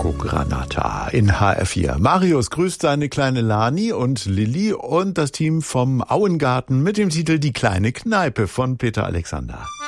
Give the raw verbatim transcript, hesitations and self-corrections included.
Schokogranata in H R vier. Marius grüßt seine kleine Lani und Lilly und das Team vom Auengarten mit dem Titel Die kleine Kneipe von Peter Alexander.